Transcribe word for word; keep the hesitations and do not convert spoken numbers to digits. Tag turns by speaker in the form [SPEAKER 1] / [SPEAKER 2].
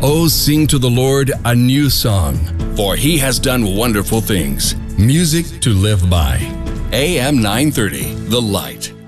[SPEAKER 1] Oh, sing to the Lord a new song, for he has done wonderful things. Music to live by. A M nine thirty, The Light.